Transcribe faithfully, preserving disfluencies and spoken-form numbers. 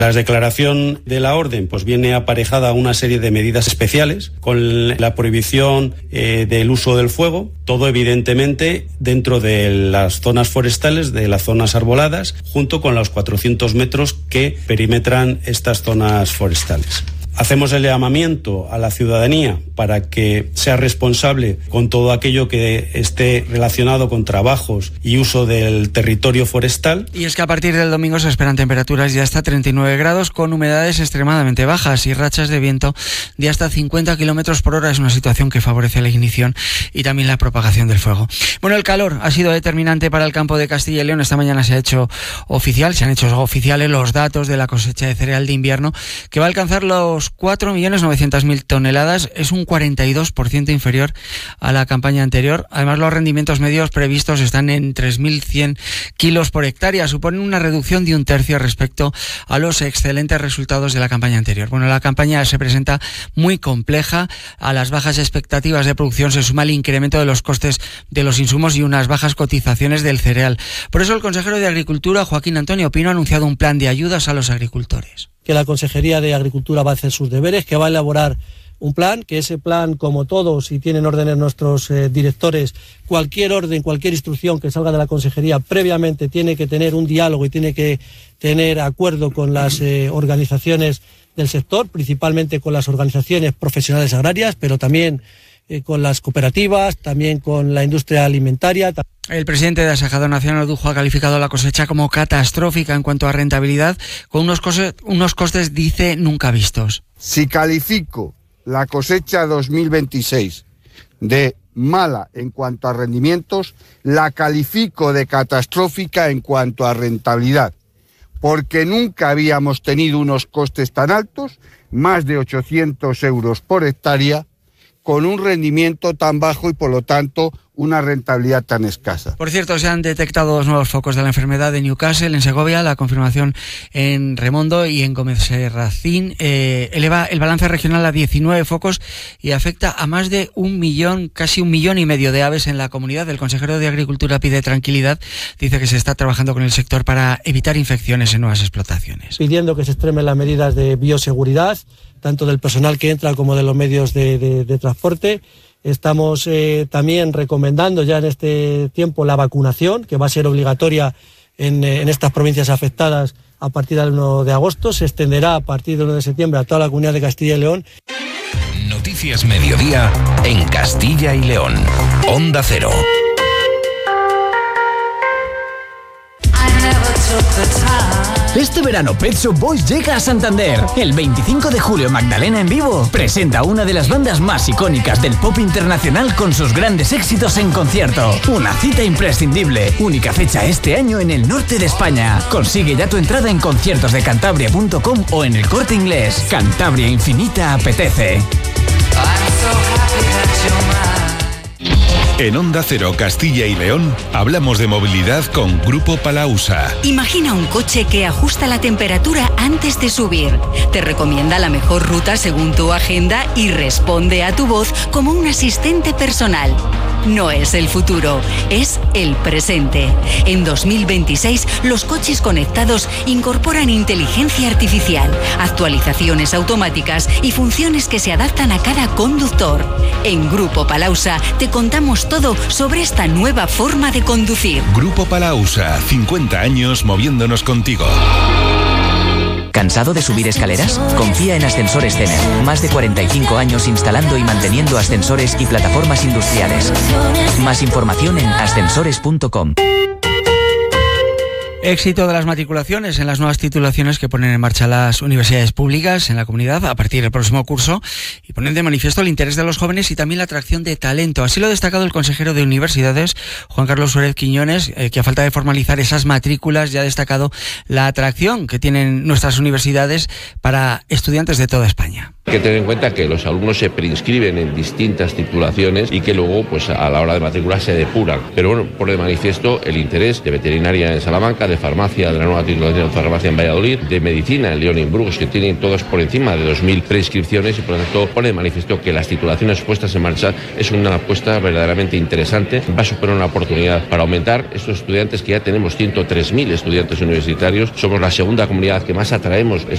La declaración de la orden pues viene aparejada a una serie de medidas especiales con la prohibición eh, del uso del fuego, todo evidentemente dentro de las zonas forestales, de las zonas arboladas, junto con los cuatrocientos metros que perimetran estas zonas forestales. Hacemos el llamamiento a la ciudadanía para que sea responsable con todo aquello que esté relacionado con trabajos y uso del territorio forestal. Y es que a partir del domingo se esperan temperaturas de hasta treinta y nueve grados con humedades extremadamente bajas y rachas de viento de hasta cincuenta kilómetros por hora. Es una situación que favorece la ignición y también la propagación del fuego. Bueno, el calor ha sido determinante para el campo de Castilla y León. Esta mañana se ha hecho oficial, se han hecho oficiales los datos de la cosecha de cereal de invierno, que va a alcanzar los cuatro millones novecientos mil toneladas. Es un cuarenta y dos por ciento inferior a la campaña anterior. Además, los rendimientos medios previstos están en tres mil cien kilos por hectárea. Suponen una reducción de un tercio respecto a los excelentes resultados de la campaña anterior. Bueno, la campaña se presenta muy compleja. A las bajas expectativas de producción se suma el incremento de los costes de los insumos y unas bajas cotizaciones del cereal. Por eso el consejero de Agricultura, Joaquín Antonio Pino, ha anunciado un plan de ayudas a los agricultores. Que la Consejería de Agricultura va a hacer sus deberes, que va a elaborar un plan, que ese plan, como todos, si tienen órdenes nuestros eh, directores, cualquier orden, cualquier instrucción que salga de la Consejería previamente tiene que tener un diálogo y tiene que tener acuerdo con las eh, organizaciones del sector, principalmente con las organizaciones profesionales agrarias, pero también eh, con las cooperativas, también con la industria alimentaria. El presidente de Asajador Nacional, Dujo, ha calificado la cosecha como catastrófica en cuanto a rentabilidad, con unos costes, unos costes, dice, nunca vistos. Si califico la cosecha dos mil veintiséis de mala en cuanto a rendimientos, la califico de catastrófica en cuanto a rentabilidad, porque nunca habíamos tenido unos costes tan altos, más de ochocientos euros por hectárea, con un rendimiento tan bajo y, por lo tanto, una rentabilidad tan escasa. Por cierto, se han detectado dos nuevos focos de la enfermedad en Newcastle, en Segovia, la confirmación en Remondo y en Gómez Serracín. Eh, eleva el balance regional a diecinueve focos y afecta a más de un millón, casi un millón y medio de aves en la comunidad. El consejero de Agricultura pide tranquilidad, dice que se está trabajando con el sector para evitar infecciones en nuevas explotaciones. Pidiendo que se extremen las medidas de bioseguridad, tanto del personal que entra como de los medios de, de, de transporte. Estamos eh, también recomendando ya en este tiempo la vacunación, que va a ser obligatoria en, en estas provincias afectadas a partir del uno de agosto. Se extenderá a partir del uno de septiembre a toda la comunidad de Castilla y León. Noticias Mediodía en Castilla y León. Onda Cero. Este verano Pet Shop Boys llega a Santander. El veinticinco de julio Magdalena en vivo presenta una de las bandas más icónicas del pop internacional con sus grandes éxitos en concierto. Una cita imprescindible. Única fecha este año en el norte de España. Consigue ya tu entrada en conciertos de cantabria punto com o en El Corte Inglés. Cantabria Infinita apetece. En Onda Cero Castilla y León hablamos de movilidad con Grupo Palausa. Imagina un coche que ajusta la temperatura antes de subir. Te recomienda la mejor ruta según tu agenda y responde a tu voz como un asistente personal. No es el futuro, es el presente. En dos mil veintiséis, los coches conectados incorporan inteligencia artificial, actualizaciones automáticas y funciones que se adaptan a cada conductor. En Grupo Palausa te contamos todo sobre esta nueva forma de conducir. Grupo Palausa, cincuenta años moviéndonos contigo. ¿Cansado de subir escaleras? Confía en Ascensores Cener. Más de cuarenta y cinco años instalando y manteniendo ascensores y plataformas industriales. Más información en ascensores punto com. Éxito de las matriculaciones en las nuevas titulaciones que ponen en marcha las universidades públicas en la comunidad a partir del próximo curso y ponen de manifiesto el interés de los jóvenes y también la atracción de talento. Así lo ha destacado el consejero de Universidades, Juan Carlos Suárez Quiñones, eh, que a falta de formalizar esas matrículas ya ha destacado la atracción que tienen nuestras universidades para estudiantes de toda España. Hay que tener en cuenta que los alumnos se preinscriben en distintas titulaciones y que luego, pues a la hora de matrícula se depuran. Pero bueno, pone de manifiesto el interés de veterinaria en Salamanca, de farmacia, de la nueva titulación de farmacia en Valladolid, de medicina en León y en Burgos, que tienen todos por encima de dos mil preinscripciones y por lo tanto pone de manifiesto que las titulaciones puestas en marcha es una apuesta verdaderamente interesante. Va a suponer una oportunidad para aumentar estos estudiantes, que ya tenemos ciento tres mil estudiantes universitarios. Somos la segunda comunidad que más atraemos